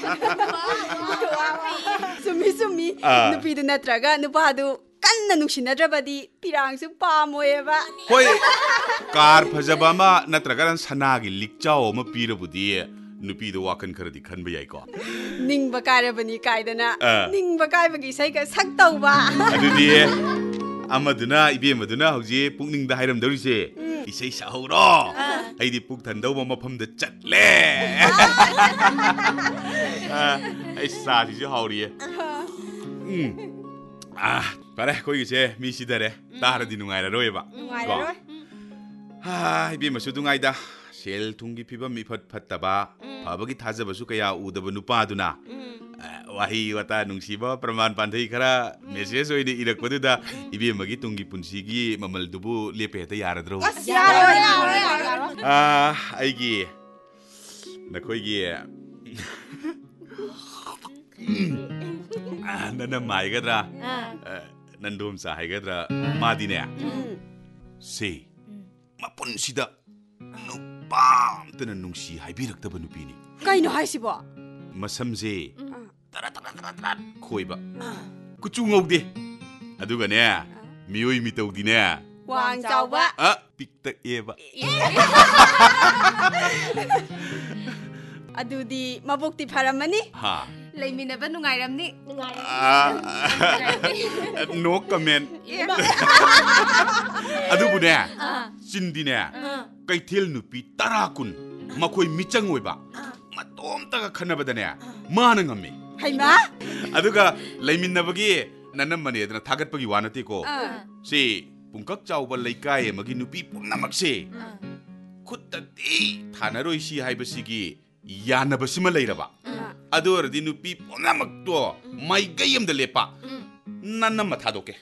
ꯁꯨꯝꯃꯤ ꯅꯨꯄꯤꯗꯨ ꯅꯠꯇ꯭ꯔꯒ ꯅꯨꯄꯥꯗꯨ ꯀꯟꯅ ꯅꯨꯡꯁꯤꯅꯗ꯭ꯔꯕꯗꯤ ꯄꯤꯔꯥꯡꯁꯨ ꯄꯥꯝꯃꯣꯏꯕ ꯍꯣꯏ ꯀꯥꯔ ꯐꯖꯕ ꯑꯃ ꯅꯠꯇ꯭ꯔꯒ ꯁꯅꯥꯒꯤ ꯂꯤꯛꯆꯥꯎ ꯑꯃ ꯄꯤꯔꯕꯨꯗꯤ ꯅꯨꯄꯤꯗꯣ ꯋꯥꯈꯜ ꯈꯔꯗꯤ ꯈꯟꯕ ꯌꯥꯏꯀꯣ ꯅꯤꯡꯕ ꯀꯥꯏꯔꯕꯅꯤ ꯀꯥꯏꯗꯅ ꯅꯤꯡꯕ ꯀꯥꯏꯕꯒꯤ ꯏꯁꯩꯒ ꯁꯛ ꯇꯧꯕ ꯑꯗꯨꯗꯤ ꯑꯃꯗꯨꯅ ꯏꯕꯦꯝꯃꯗꯨꯅ ꯍꯧꯖꯤꯛ ꯄꯨꯛꯅꯤꯡꯗ ꯍꯥꯏꯔꯝꯗꯧꯔꯤꯁꯦ ꯏꯁꯩ ꯁꯛꯍꯧꯔꯣ ꯑꯩꯗꯤ ꯄꯨꯛ ꯊꯟꯗꯧꯕ ꯃꯐꯝꯗ ꯆꯠꯂꯦ ꯑꯩ ꯆꯥꯁꯤꯁꯨ ꯍꯥꯎꯔꯤꯌꯦ ꯐꯔꯦ ꯑꯩꯈꯣꯏꯒꯤꯁꯦ ꯃꯤ ꯁꯤꯗꯔꯦ ꯇꯥꯔꯗꯤ ꯅꯨꯡꯉꯥꯏꯔꯔꯣꯏꯕ ꯏꯕꯦꯝꯃꯁꯨ ꯅꯨꯡꯉꯥꯏꯗ ꯁꯦꯜ ꯊꯨꯝꯒꯤ ꯐꯤꯕꯝ ꯏꯐꯠ ꯐꯠꯇꯕ ꯐꯕꯒꯤ ꯊꯥꯖꯕꯁꯨ ꯀꯌꯥ ꯎꯗꯕ ꯅꯨꯄꯥꯗꯨꯅ ꯋꯥꯍꯩ ꯋꯥꯇꯥ ꯅꯨꯡꯁꯤꯕ ꯄ꯭ꯔꯃꯥꯟ ꯄꯥꯟꯊꯩ ꯈꯔ ꯃꯦꯁꯦꯖ ꯑꯣꯏꯅ ꯏꯔꯛꯄꯗꯨꯗ ꯏꯕꯦꯝꯃꯒꯤ ꯇꯨꯡꯒꯤ ꯄꯨꯟꯁꯤꯒꯤ ꯃꯃꯜꯗꯨꯕꯨ ꯂꯦꯞꯄ ꯍꯦꯛꯇ ꯌꯥꯔꯗ꯭ꯔꯣ ꯑꯩꯒꯤ ꯅꯈꯣꯏꯒꯤ ꯅꯅꯝꯃ ꯍꯥꯏꯒꯗ꯭ꯔꯥ ꯅꯟꯗꯣꯝꯆꯥ ꯍꯥꯏꯒꯗ꯭ꯔꯥ ꯃꯥꯗꯤꯅꯦ ꯁꯤ ꯃꯄꯨꯟꯁꯤꯗ ꯅꯨꯄꯥ ꯑꯝꯇꯅ ꯅꯨꯡꯁꯤ ꯍꯥꯏꯕꯤꯔꯛꯇꯕ ꯅꯨꯄꯤꯅꯤ ꯀꯩꯅꯣ ꯍꯥꯏꯁꯤꯕꯣ ꯃꯁꯝꯁꯦ ꯇꯔꯥ ꯈꯣꯏꯕ ꯀꯨꯆꯨ ꯉꯧꯗꯦ ꯑꯗꯨꯒꯅꯦ ꯃꯤꯑꯣꯏ ꯃꯤꯇꯧꯗꯤꯅꯦ ꯋꯥꯡ ꯆꯥꯎꯕ ꯄꯤꯛꯇꯛꯑꯦꯕ ꯑꯗꯨꯗꯤ ꯃꯕꯨꯛꯇꯤ ꯐꯔꯝꯃꯅꯤ ꯂꯩꯃꯤꯟꯅꯕ ꯅꯨꯡꯉꯥꯏꯔꯝꯅꯤ ꯅꯣ ꯀꯃꯦꯟ ꯑꯗꯨꯕꯨꯅꯦ ꯆꯤꯟꯗꯤꯅꯦ ꯀꯩꯊꯦꯜ ꯅꯨꯄꯤ 10-20 ꯃꯈꯣꯏ ꯃꯤꯆꯪ ꯑꯣꯏꯕ ꯃꯇꯣꯝꯇꯒ ꯈꯟꯅꯕꯗꯅꯦ ꯃꯥꯅ ꯉꯝꯃꯤ ꯍꯩꯃꯥ ꯑꯗꯨꯒ ꯂꯩꯃꯤꯟꯅꯕꯒꯤ ꯅꯅꯝꯃꯅꯦꯗꯅ ꯊꯥꯒꯠꯄꯒꯤ ꯋꯥ ꯅꯠꯇꯦꯀꯣ ꯁꯤ ꯄꯨꯡꯀꯛ ꯆꯥꯎꯕ ꯂꯩꯀꯥꯏ ꯑꯃꯒꯤ ꯅꯨꯄꯤ ꯄꯨꯝꯅꯃꯛꯁꯦ ꯈꯨꯠꯇꯗꯤ ꯊꯥꯅꯔꯣꯏꯁꯤ ꯍꯥꯏꯕꯁꯤꯒꯤ ꯌꯥꯅꯕꯁꯤꯃ ꯂꯩꯔꯕ ꯑꯗꯨ ꯑꯣꯏꯔꯗꯤ ꯅꯨꯄꯤ ꯄꯨꯝꯅꯃꯛꯇꯣ ꯃꯥꯏꯀꯩ ꯑꯃꯗ ꯂꯦꯞꯄ ꯅꯅꯝꯃ ꯊꯥꯗꯣꯛꯀꯦ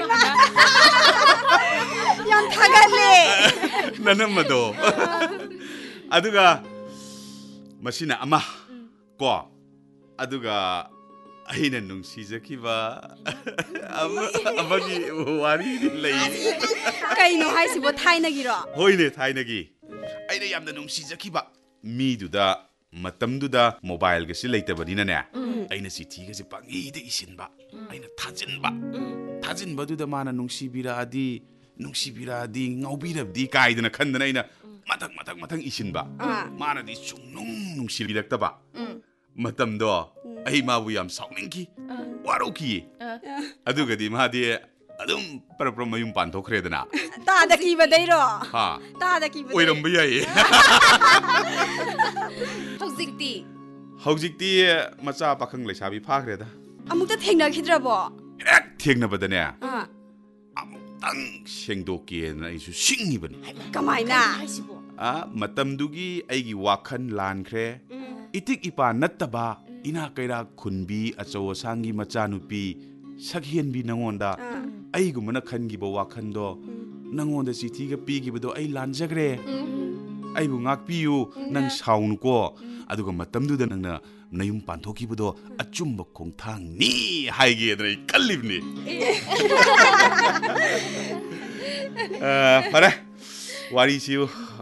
ꯌꯥꯝ ꯊꯥꯒꯠꯂꯦ ꯅꯅꯝꯃꯗꯣ ꯑꯗꯨꯒ ꯃꯁꯤꯅ ꯑꯃ ꯀꯣ ꯑꯗꯨꯒ ꯑꯩꯅ ꯅꯨꯡꯁꯤꯖꯈꯤꯕ ꯑꯃꯒꯤ ꯋꯥꯔꯤꯗꯤ ꯂꯩ ꯀꯩꯅꯣ ꯍꯥꯏꯁꯤꯕꯣ ꯊꯥꯏꯅꯒꯤꯔꯣ ꯍꯣꯏꯅꯦ ꯊꯥꯏꯅꯒꯤ ꯑꯩꯅ ꯌꯥꯝꯅ ꯅꯨꯡꯁꯤꯖꯈꯤꯕ ꯃꯤꯗꯨꯗ ꯃꯇꯝꯗꯨꯗ ꯃꯣꯕꯥꯏꯜꯒꯁꯤ ꯂꯩꯇꯕꯅꯤꯅꯅꯦ ꯑꯩꯅ ꯆꯤꯊꯤꯒꯁꯦ ꯄꯪꯏꯗ ꯏꯁꯤꯟꯕ ꯑꯩꯅ ꯊꯥꯖꯤꯟꯕꯗꯨꯗ ꯃꯥꯅ ꯅꯨꯡꯁꯤꯕꯤꯔꯛꯑꯗꯤ ꯉꯥꯎꯕꯤꯔꯕꯗꯤ ꯀꯥꯏꯗꯅ ꯈꯟꯗꯅ ꯑꯩꯅ ꯃꯊꯪ ꯏꯁꯤꯟꯕ ꯃꯥꯅꯗꯤ ꯁꯨꯡꯅꯨꯡ ꯅꯨꯡꯁꯤꯕꯤꯔꯛꯇꯕ ꯃꯇꯝꯗꯣ ꯑꯩ ꯃꯥꯕꯨ ꯌꯥꯝ ꯁꯥꯎꯅꯤꯡꯈꯤ ꯋꯥꯔꯧꯈꯤꯌꯦ ꯑꯗꯨꯒꯗꯤ ꯃꯥꯗꯤ ꯑꯗꯨꯝ ꯄꯔꯄ꯭ꯔ ꯃꯌꯨꯝ ꯄꯥꯟꯊꯣꯛꯈ꯭ꯔꯦꯗꯅ ꯇꯥꯗ ꯀꯤꯕꯗꯩꯔꯣ ꯇꯥꯗ ꯀꯤꯕꯗꯩ ꯑꯣꯏꯔꯝꯕ ꯌꯥꯏꯌꯦ ꯍꯧꯖꯤꯛꯇꯤ ꯃꯆꯥ ꯄꯥꯈꯪ ꯂꯩꯁꯥꯕꯤ ꯐꯥꯈ꯭ꯔꯦꯗ ꯑꯃꯨꯛꯇ ꯊꯦꯡꯅꯈꯤꯗ꯭ꯔꯕꯣ ꯍꯦꯛ ꯊꯦꯡꯅꯕꯗꯅꯦ ꯑꯃꯨꯛꯇꯪ ꯁꯦꯡꯗꯣꯛꯀꯦꯅ ꯑꯩꯁꯨ ꯁꯤꯡꯉꯤꯕꯅꯤ ꯀꯃꯥꯏꯅ ꯃꯇꯝꯗꯨꯒꯤ ꯑꯩꯒꯤ ꯋꯥꯈꯜ ꯂꯥꯟꯈ꯭ꯔꯦ ꯏꯇꯤꯛ ꯏꯄꯥ ꯅꯠꯇꯕ ꯏꯅꯥꯛ ꯀꯩꯔꯥꯛ ꯈꯨꯟꯕꯤ ꯑꯆꯧ ꯑꯁꯥꯡꯒꯤ ꯃꯆꯥꯅꯨꯄꯤ ꯁꯛꯍꯦꯟꯕꯤ ꯅꯪꯉꯣꯟꯗ ꯑꯩꯒꯨꯝꯕꯅ ꯈꯟꯈꯤꯕ ꯋꯥꯈꯜꯗꯣ ꯅꯪꯉꯣꯟꯗ ꯆꯤꯊꯤꯒ ꯄꯤꯈꯤꯕꯗꯣ ꯑꯩ ꯂꯥꯟꯖꯈ꯭ꯔꯦ ꯑꯩꯕꯨ ꯉꯥꯛꯄꯤꯌꯨ ꯅꯪ ꯁꯥꯎꯅꯨꯀꯣ ꯑꯗꯨꯒ ꯃꯇꯝꯗꯨꯗ ꯅꯪꯅ ꯅꯌꯨꯝ ꯄꯥꯟꯊꯣꯛꯈꯤꯕꯗꯣ ꯑꯆꯨꯝꯕ ꯈꯣꯡꯊꯥꯡꯅꯤ ꯍꯥꯏꯒꯦꯗꯅ ꯑꯩ ꯈꯜꯂꯤꯕꯅꯤ ꯐꯔꯦ ꯋꯥꯔꯤꯁꯤꯌꯨ